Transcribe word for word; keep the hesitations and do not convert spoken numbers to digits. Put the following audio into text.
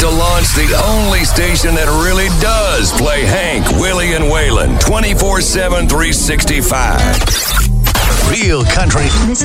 to launch the only station that really does play Hank, Willie, and Waylon twenty-four seven, three sixty-five. Real country. This